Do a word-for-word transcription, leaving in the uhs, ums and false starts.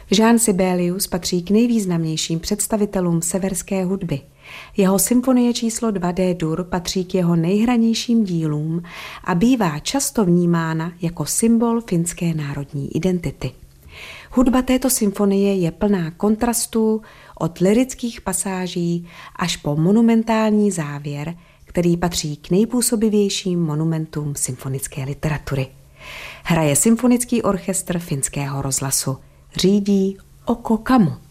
Jean Sibelius patří k nejvýznamnějším představitelům severské hudby. Jeho symfonie číslo dva D-dur patří k jeho nejhranějším dílům a bývá často vnímána jako symbol finské národní identity. Hudba této symfonie je plná kontrastů od lyrických pasáží až po monumentální závěr, který patří k nejpůsobivějším monumentům symfonické literatury. Hraje symfonický orchestr finského rozhlasu. Řídí Oko Kamu.